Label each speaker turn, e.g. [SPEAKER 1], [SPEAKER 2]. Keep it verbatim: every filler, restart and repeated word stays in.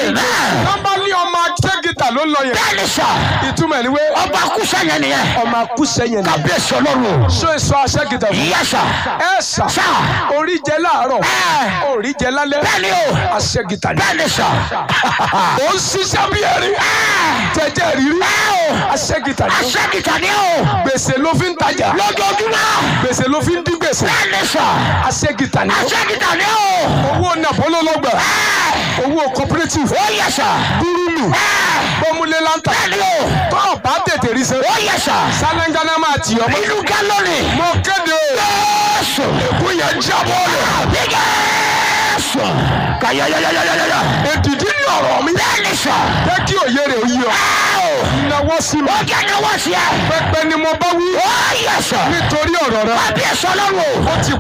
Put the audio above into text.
[SPEAKER 1] nọ́mbà ní ọmọ aṣẹ́gìtà ló lọ yẹn.
[SPEAKER 2] bẹ́ẹ̀ni sà.
[SPEAKER 1] ìtumọ̀ ẹni wé.
[SPEAKER 2] ọba kúṣẹ́ yẹn nìyẹn.
[SPEAKER 1] ọmọ akúṣẹ́ yẹn nìyẹn.
[SPEAKER 2] kábíyèsí ọlọ́run.
[SPEAKER 1] ṣé èso aṣẹ́gìtà fún.
[SPEAKER 2] yẹ sà.
[SPEAKER 1] ẹ sà.
[SPEAKER 2] sà.
[SPEAKER 1] orí jẹ láàárọ̀. orí jẹ lálẹ́.
[SPEAKER 2] bẹ́ẹ̀ni o.
[SPEAKER 1] aṣẹ́gìtà ni.
[SPEAKER 2] bẹ́ẹ̀ni sà.
[SPEAKER 1] ó ń ṣiṣẹ́ bí ẹ̀rí. jẹjẹ rírí. aṣẹ́gìtà ni.
[SPEAKER 2] aṣẹ́gìtà ni o.
[SPEAKER 1] gbèsè ló fi ń tajà.
[SPEAKER 2] lójoojúmọ́.
[SPEAKER 1] gbèsè ló fi ń dín gbèsè.
[SPEAKER 2] bẹ́ẹ̀ni sà.
[SPEAKER 1] aṣẹ́gìtà ni.
[SPEAKER 2] aṣẹ́gìtà ni o.
[SPEAKER 1] owó nàpọ́lọ́ lọ́gbà. owó cooperative.
[SPEAKER 2] ó yẹ sà.
[SPEAKER 1] búrúlù. bọ́múlé láńtà.
[SPEAKER 2] bẹ́ẹ̀ni o.
[SPEAKER 1] tó o bá tètè rí sẹ́.
[SPEAKER 2] ó yẹ sà.
[SPEAKER 1] sálẹ́ngánná máa tì ọmọ.
[SPEAKER 2] inú gálọ́ọ̀nì.
[SPEAKER 1] mo kéde.
[SPEAKER 2] Jésù.
[SPEAKER 1] èkó yẹn jábọ́ rẹ̀.
[SPEAKER 2] bí Jésù. kàyàyàyàyàyà.
[SPEAKER 1] èdìdí ní ọ̀rọ̀ mi.
[SPEAKER 2] bẹ́ẹ̀ni sà.
[SPEAKER 1] jẹ́ kí òye rẹ̀ ó yí ọ. náwó sí mi.
[SPEAKER 2] ó jẹ́ náwó sí ẹ.
[SPEAKER 1] pẹpẹ ni mo bá wí.
[SPEAKER 2] ó yẹ sà.
[SPEAKER 1] nítorí ọ̀rọ̀ rẹ.
[SPEAKER 2] kábíyèsí ọlọ́run.
[SPEAKER 1] ó ti